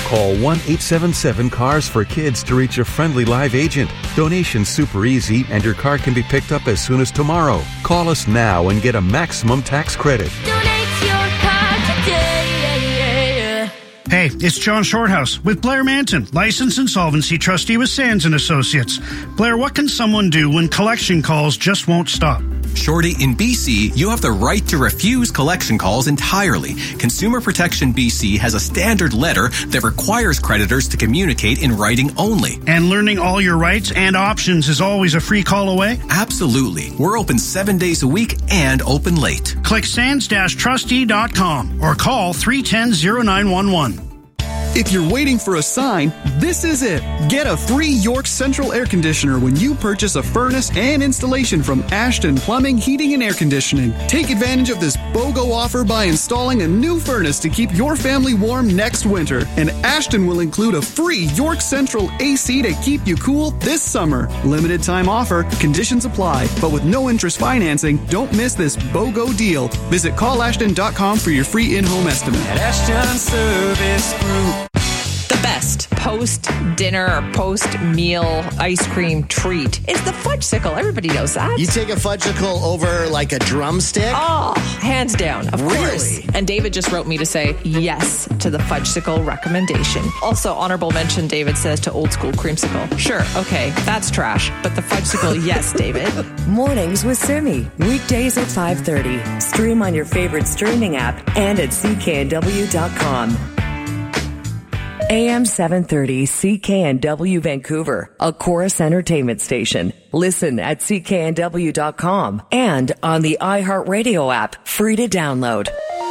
Call 1-877-CARS-FOR-KIDS to reach a friendly live agent. Donation's super easy, and your car can be picked up as soon as tomorrow. Call us now and get a maximum tax credit. Donate your car today. Hey, it's John Shorthouse with Blair Manton, licensed insolvency trustee with Sands & Associates. Blair, what can someone do when collection calls just won't stop? Shorty, in BC, you have the right to refuse collection calls entirely. Consumer Protection BC has a standard letter that requires creditors to communicate in writing only. And learning all your rights and options is always a free call away? Absolutely. We're open 7 days a week and open late. Click sands-trustee.com or call 310-0911. If you're waiting for a sign, this is it. Get a free York Central air conditioner when you purchase a furnace and installation from Ashton Plumbing, Heating, and Air Conditioning. Take advantage of this BOGO offer by installing a new furnace to keep your family warm next winter. And Ashton will include a free York Central AC to keep you cool this summer. Limited time offer, conditions apply. But with no interest financing, don't miss this BOGO deal. Visit callashton.com for your free in-home estimate. At Ashton Service Group. The best post-dinner or post-meal ice cream treat is the Fudgesicle. Everybody knows that. You take a Fudgesicle over like a drumstick? Oh, hands down, of course. Really? And David just wrote me to say yes to the Fudgesicle recommendation. Also, honorable mention, David says, to Old School Creamsicle. Sure, okay, that's trash. But the Fudgesicle, yes, David. Mornings with Simi. Weekdays at 5:30. Stream on your favorite streaming app and at cknw.com. AM 730 CKNW Vancouver, a Chorus Entertainment station. Listen at cknw.com and on the iHeartRadio app, free to download.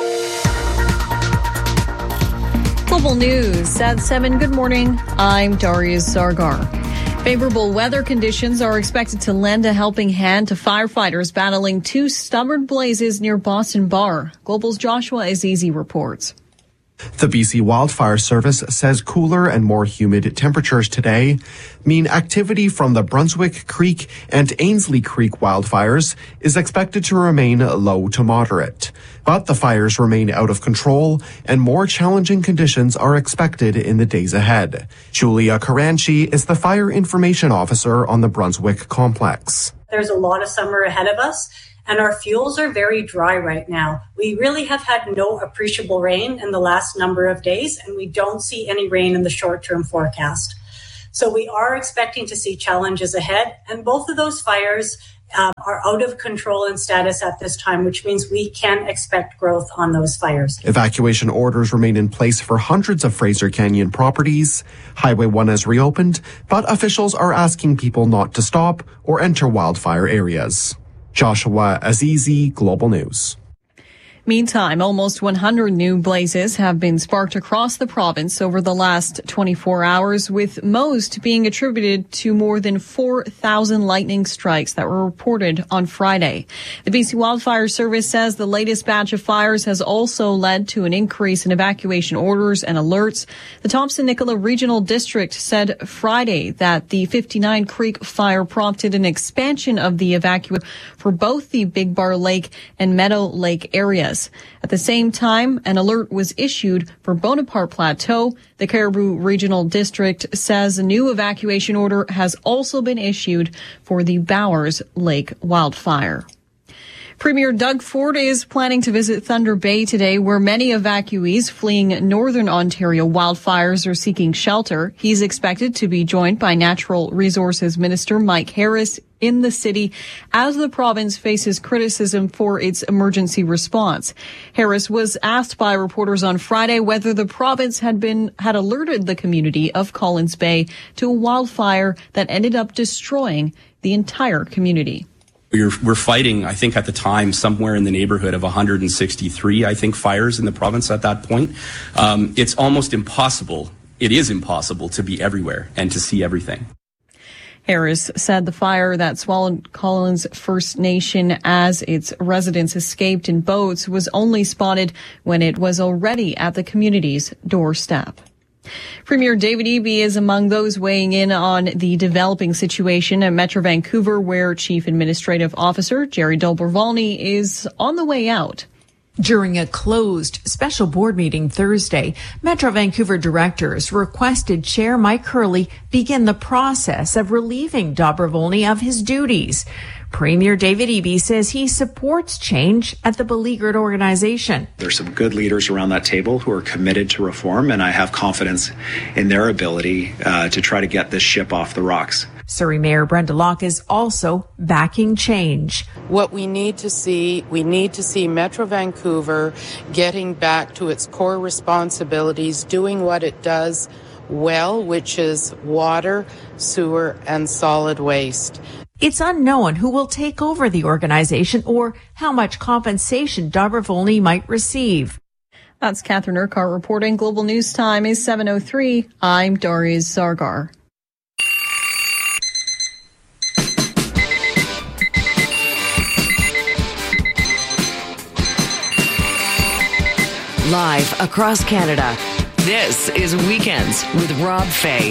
Global News at 7. Good morning. I'm Darius Zargar. Favorable weather conditions are expected to lend a helping hand to firefighters battling two stubborn blazes near Boston Bar. Global's Joshua Azizi reports. The BC Wildfire Service says cooler and more humid temperatures today mean activity from the Brunswick Creek and Ainsley Creek wildfires is expected to remain low to moderate. But the fires remain out of control and more challenging conditions are expected in the days ahead. Julia Caranchi is the Fire Information Officer on the Brunswick Complex. There's a lot of summer ahead of us. And our fuels are very dry right now. We really have had no appreciable rain in the last number of days, and we don't see any rain in the short-term forecast. So we are expecting to see challenges ahead, and both of those fires are out of control in status at this time, which means we can expect growth on those fires. Evacuation orders remain in place for hundreds of Fraser Canyon properties. Highway 1 has reopened, but officials are asking people not to stop or enter wildfire areas. Joshua Azizi, Global News. Meantime, almost 100 new blazes have been sparked across the province over the last 24 hours, with most being attributed to more than 4,000 lightning strikes that were reported on Friday. The BC Wildfire Service says the latest batch of fires has also led to an increase in evacuation orders and alerts. The Thompson-Nicola Regional District said Friday that the 59 Creek fire prompted an expansion of the evacuation for both the Big Bar Lake and Meadow Lake areas. At the same time, an alert was issued for Bonaparte Plateau. The Caribou Regional District says a new evacuation order has also been issued for the Bowers Lake wildfire. Premier Doug Ford is planning to visit Thunder Bay today, where many evacuees fleeing northern Ontario wildfires are seeking shelter. He's expected to be joined by Natural Resources Minister Mike Harris in the city as the province faces criticism for its emergency response. Harris was asked by reporters on Friday whether the province had alerted the community of Collins Bay to a wildfire that ended up destroying the entire community. We're fighting, I think at the time, somewhere in the neighborhood of 163, fires in the province at that point. It's almost impossible. It is impossible to be everywhere and to see everything. Harris said the fire that swallowed Collins First Nation as its residents escaped in boats was only spotted when it was already at the community's doorstep. Premier David Eby is among those weighing in on the developing situation at Metro Vancouver, where Chief Administrative Officer Jerry Dolbervolny is on the way out. During a closed special board meeting Thursday, Metro Vancouver directors requested Chair Mike Hurley begin the process of relieving Dobrovolny of his duties. Premier David Eby says he supports change at the beleaguered organization. There's some good leaders around that table who are committed to reform, and I have confidence in their ability to try to get this ship off the rocks. Surrey Mayor Brenda Locke is also backing change. What we need to see Metro Vancouver getting back to its core responsibilities, doing what it does well, which is water, sewer, and solid waste. It's unknown who will take over the organization or how much compensation Dobrovolny might receive. That's Catherine Urquhart reporting. Global News Time is 7:03. I'm Darius Zargar. Live across Canada, this is Weekends with Rob Fay.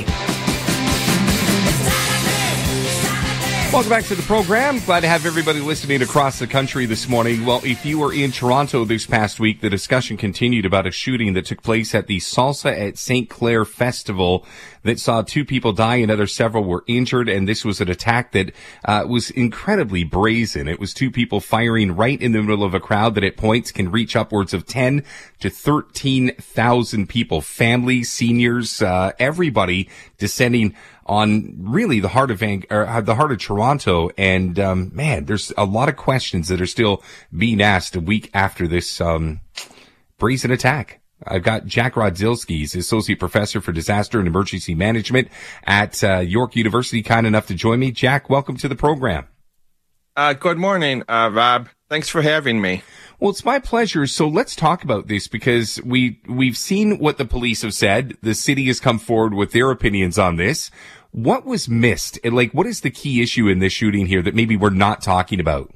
Welcome back to the program. Glad to have everybody listening across the country this morning. Well, if you were in Toronto this past week, the discussion continued about a shooting that took place at the Salsa at St. Clair Festival that saw 2 people die and several were injured. And this was an attack that was incredibly brazen. It was 2 people firing right in the middle of a crowd that at points can reach upwards of 10 to 13,000 people, families, seniors, everybody descending on really the heart of Toronto. And, man, there's a lot of questions that are still being asked a week after this, brazen attack. I've got Jack Rodzilski, he's Associate Professor for Disaster and Emergency Management at, York University, kind enough to join me. Jack, welcome to the program. Good morning, Rob. Thanks for having me. Well, it's my pleasure. So let's talk about this because we've seen what the police have said. The city has come forward with their opinions on this. What was missed? And what is the key issue in this shooting here that maybe we're not talking about?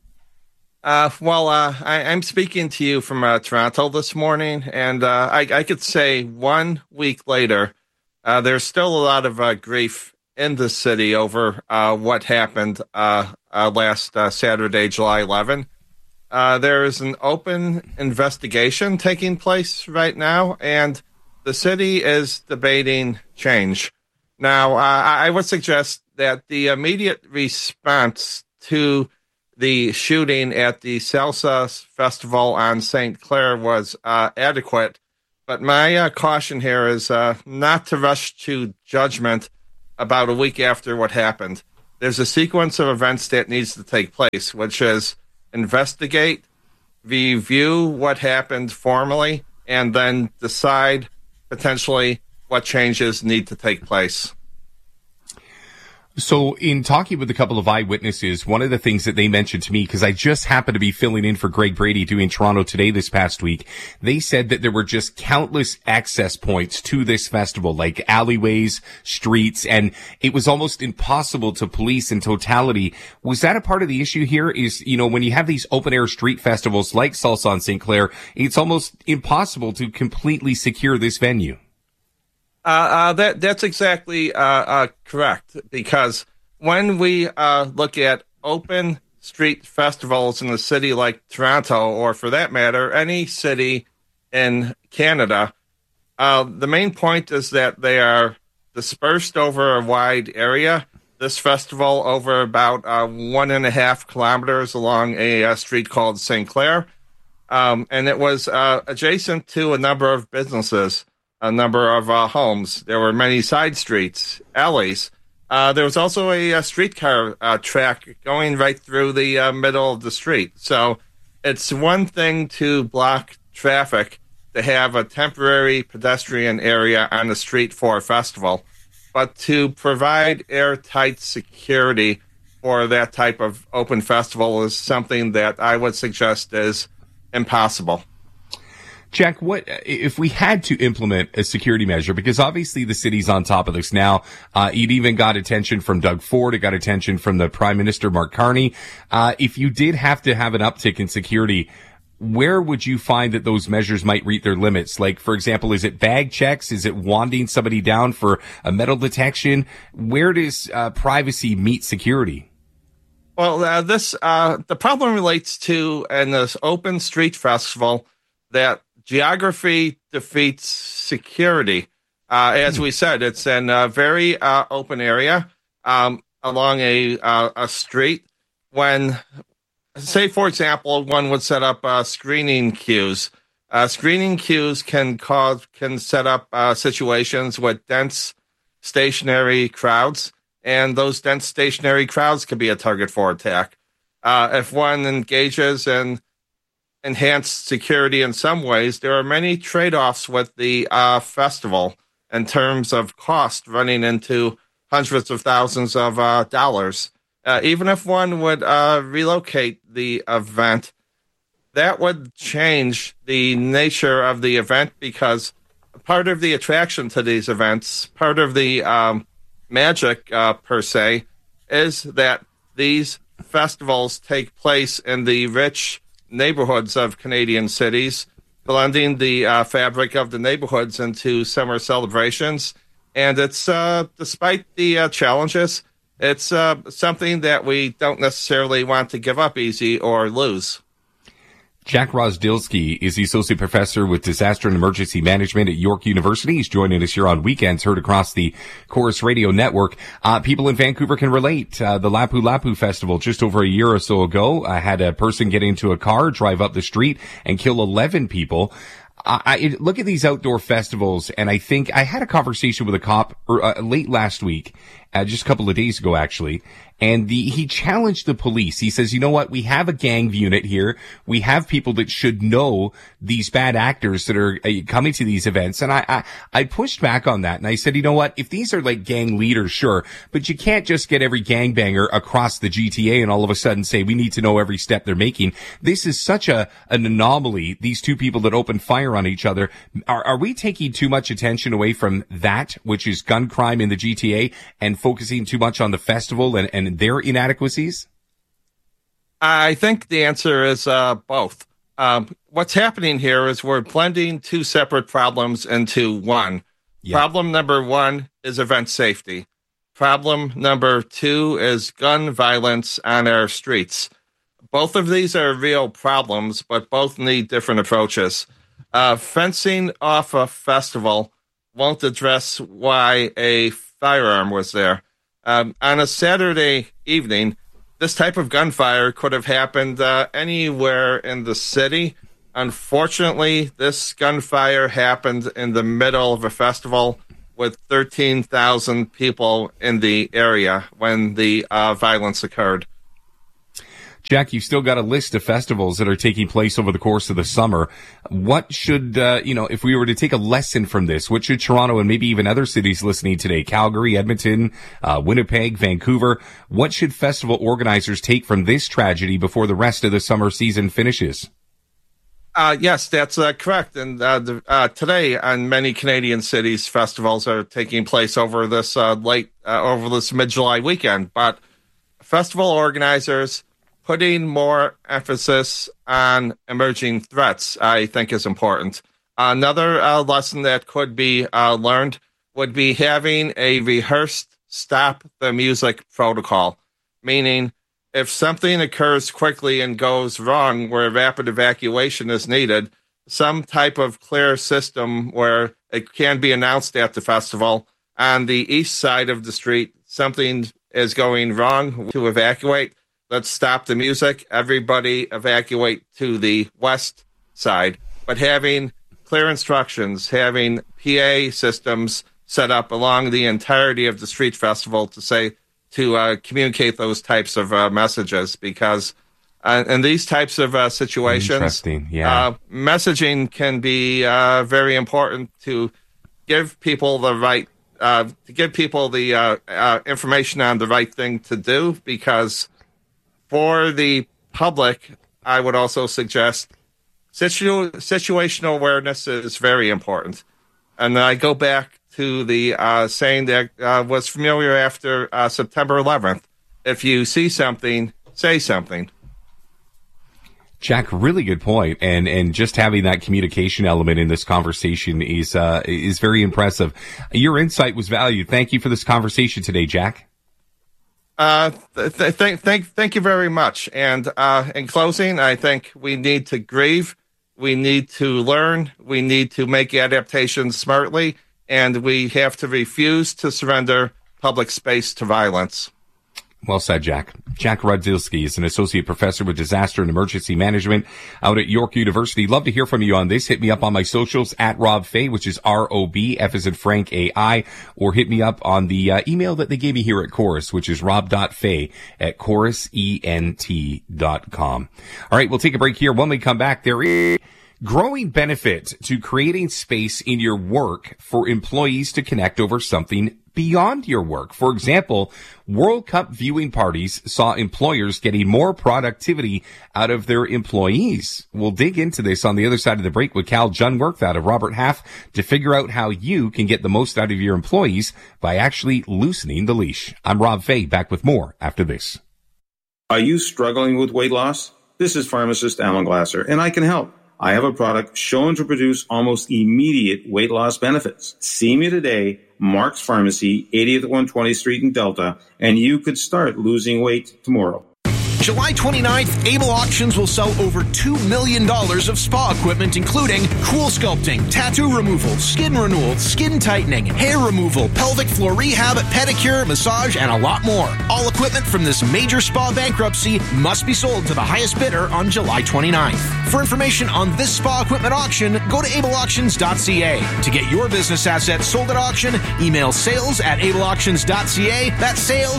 I'm speaking to you from Toronto this morning, and I could say 1 week later, there's still a lot of grief in the city over what happened last Saturday, July 11. There is an open investigation taking place right now, and the city is debating change. Now, I would suggest that the immediate response to the shooting at the Salsa Festival on St. Clair was adequate, but my caution here is not to rush to judgment about a week after what happened. There's a sequence of events that needs to take place, which is investigate, review what happened formally, and then decide potentially what changes need to take place. So in talking with a couple of eyewitnesses, one of the things that they mentioned to me, because I just happened to be filling in for Greg Brady doing Toronto Today this past week, they said that there were just countless access points to this festival, like alleyways, streets, and it was almost impossible to police in totality. Was that a part of the issue here? Is, when you have these open air street festivals like Salsa on St. Clair, it's almost impossible to completely secure this venue. That's exactly correct, because when we look at open street festivals in a city like Toronto, or for that matter, any city in Canada, the main point is that they are dispersed over a wide area. This festival over about 1.5 kilometers along a street called St. Clair, and it was adjacent to a number of businesses, a number of homes. There were many side streets, alleys. There was also a streetcar track going right through the middle of the street. So it's one thing to block traffic, to have a temporary pedestrian area on the street for a festival, but to provide airtight security for that type of open festival is something that I would suggest is impossible. Jack, what if we had to implement a security measure? Because obviously the city's on top of this now. It even got attention from Doug Ford. It got attention from the Prime Minister, Mark Carney. If you did have to have an uptick in security, where would you find that those measures might reach their limits? Like, for example, is it bag checks? Is it wanding somebody down for a metal detection? Where does privacy meet security? Well, the problem relates to, in this open street festival, that geography defeats security. As we said, it's in a very open area along a street. When, say, for example, one would set up screening queues. Screening queues can set up situations with dense stationary crowds, and those dense stationary crowds could be a target for attack. If one engages in enhanced security in some ways, there are many trade-offs with the festival in terms of cost, running into hundreds of thousands of dollars. Even if one would relocate the event, that would change the nature of the event, because part of the attraction to these events, part of the magic per se, is that these festivals take place in the rich neighborhoods of Canadian cities, blending the fabric of the neighborhoods into summer celebrations. And it's, despite the challenges, it's something that we don't necessarily want to give up easy or lose. Jack Rozdilsky is the Associate Professor with Disaster and Emergency Management at York University. He's joining us here on Weekends, heard across the Chorus Radio Network. People in Vancouver can relate. The Lapu Lapu Festival just over a year or so ago, had a person get into a car, drive up the street, and kill 11 people. I look at these outdoor festivals, and I think I had a conversation with a cop late last week, just a couple of days ago, actually. And he challenged the police. He says, you know what? We have a gang unit here. We have people that should know these bad actors that are coming to these events. And I pushed back on that. And I said, you know what? If these are like gang leaders, sure. But you can't just get every gangbanger across the GTA and all of a sudden say, we need to know every step they're making. This is such an anomaly. These two people that open fire on each other. Are we taking too much attention away from that, which is gun crime in the GTA, and focusing too much on the festival and their inadequacies? I think the answer is both. What's happening here is we're blending two separate problems into one. Yeah. Problem number one is event safety. Problem number two is gun violence on our streets. Both of these are real problems, but both need different approaches. Fencing off a festival won't address why a firearm was there. On a Saturday evening, this type of gunfire could have happened anywhere in the city. Unfortunately, this gunfire happened in the middle of a festival with 13,000 people in the area when the violence occurred. Jack, you've still got a list of festivals that are taking place over the course of the summer. What should, if we were to take a lesson from this, what should Toronto and maybe even other cities listening today, Calgary, Edmonton, Winnipeg, Vancouver, what should festival organizers take from this tragedy before the rest of the summer season finishes? Yes, that's correct. And today, on many Canadian cities, festivals are taking place over this mid-July weekend. But festival organizers putting more emphasis on emerging threats, I think, is important. Another lesson that could be learned would be having a rehearsed stop the music protocol, meaning if something occurs quickly and goes wrong where rapid evacuation is needed, some type of clear system where it can be announced at the festival on the east side of the street, something is going wrong to evacuate. Let's stop the music. Everybody evacuate to the west side. But having clear instructions, having PA systems set up along the entirety of the street festival to communicate those types of messages, because in these types of situations, messaging can be very important to give people the right, information on the right thing to do, because for the public, I would also suggest situational awareness is very important. And I go back to the saying that was familiar after September 11th. If you see something, say something. Jack, really good point. And just having that communication element in this conversation is very impressive. Your insight was valued. Thank you for this conversation today, Jack. Thank you very much. And in closing, I think we need to grieve, we need to learn, we need to make adaptations smartly, and we have to refuse to surrender public space to violence. Well said, Jack. Jack Rudzilski is an associate professor with disaster and emergency management out at York University. Love to hear from you on this. Hit me up on my socials at Rob Fay, which is R-O-B, F as in Frank, A-I, or hit me up on the email that they gave me here at Chorus, which is rob.fay@chorusent.com. All right, we'll take a break here. When we come back, there is growing benefit to creating space in your work for employees to connect over something beyond your work. For example, World Cup viewing parties saw employers getting more productivity out of their employees. We'll dig into this on the other side of the break with Cal Junworth out of Robert Half to figure out how you can get the most out of your employees by actually loosening the leash. I'm Rob Fay, back with more after this. Are you struggling with weight loss? This is pharmacist Alan Glasser, and I can help. I have a product shown to produce almost immediate weight loss benefits. See me today, Mark's Pharmacy, 80th 120th Street in Delta, and you could start losing weight tomorrow. July 29th, Able Auctions will sell over $2 million of spa equipment, including cool sculpting, tattoo removal, skin renewal, skin tightening, hair removal, pelvic floor rehab, pedicure, massage, and a lot more. All equipment from this major spa bankruptcy must be sold to the highest bidder on July 29th. For information on this spa equipment auction, go to ableauctions.ca. To get your business assets sold at auction, email sales@ableauctions.ca. That's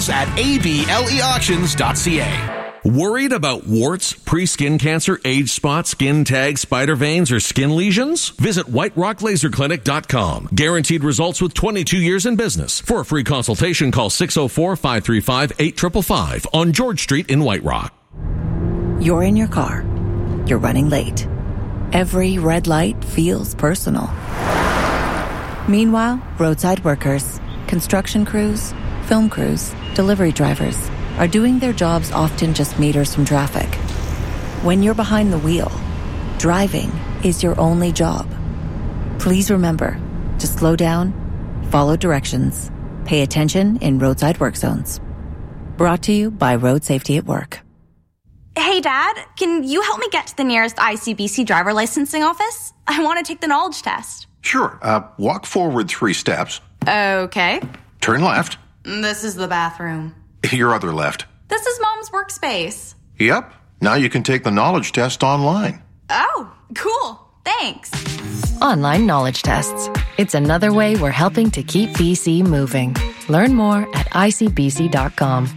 sales@ableauctions.ca. Worried about warts, pre-skin cancer, age spots, skin tags, spider veins, or skin lesions? Visit whiterocklaserclinic.com. Guaranteed results with 22 years in business. For a free consultation, call 604-535-8555 on George Street in White Rock. You're in your car. You're running late. Every red light feels personal. Meanwhile, roadside workers, construction crews, film crews, delivery drivers are doing their jobs often just meters from traffic. When you're behind the wheel, driving is your only job. Please remember to slow down, follow directions, pay attention in roadside work zones. Brought to you by Road Safety at Work. Hey, Dad, can you help me get to the nearest ICBC driver licensing office? I want to take the knowledge test. Sure. Walk forward 3 steps. Okay. Turn left. This is the bathroom. Your other left. This is Mom's workspace. Yep. Now you can take the knowledge test online. Oh, cool. Thanks. Online knowledge tests. It's another way we're helping to keep BC moving. Learn more at icbc.com.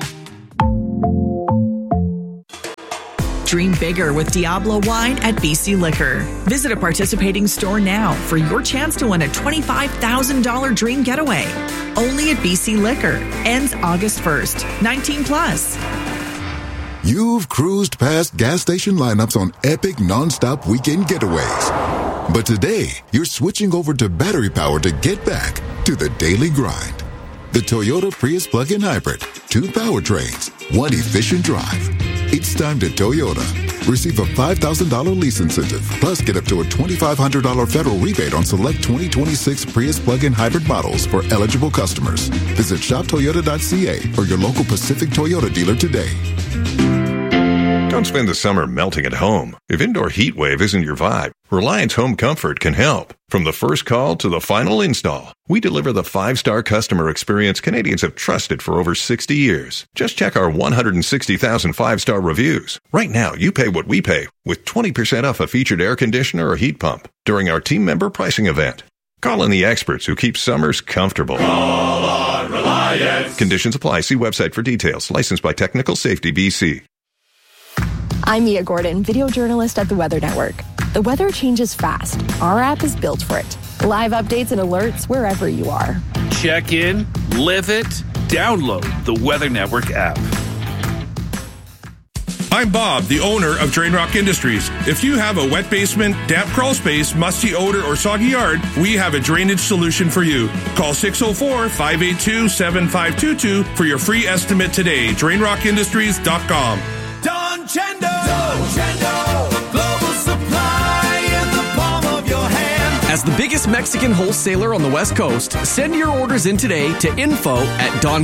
Dream bigger with Diablo Wine at BC Liquor. Visit a participating store now for your chance to win a $25,000 dream getaway. Only at BC Liquor. Ends August 1st. 19 plus. You've cruised past gas station lineups on epic non-stop weekend getaways. But today, you're switching over to battery power to get back to the daily grind. The Toyota Prius plug-in hybrid. 2 powertrains, 1 efficient drive. It's time to Toyota. Receive a $5,000 lease incentive, plus get up to a $2,500 federal rebate on select 2026 Prius plug-in hybrid models for eligible customers. Visit shoptoyota.ca or your local Pacific Toyota dealer today. Don't spend the summer melting at home. If indoor heat wave isn't your vibe, Reliance Home Comfort can help. From the first call to the final install, we deliver the 5-star customer experience Canadians have trusted for over 60 years. Just check our 160,000 5-star reviews. Right now, you pay what we pay with 20% off a featured air conditioner or heat pump during our team member pricing event. Call in the experts who keep summers comfortable. Call on Reliance. Conditions apply. See website for details. Licensed by Technical Safety BC. I'm Mia Gordon, video journalist at the Weather Network. The weather changes fast. Our app is built for it. Live updates and alerts wherever you are. Check in, live it, download the Weather Network app. I'm Bob, the owner of Drain Rock Industries. If you have a wet basement, damp crawl space, musty odor, or soggy yard, we have a drainage solution for you. Call 604-582-7522 for your free estimate today. DrainRockIndustries.com. Don Chendo, global supply in the palm of your hand. As the biggest Mexican wholesaler on the West Coast, send your orders in today to info@Don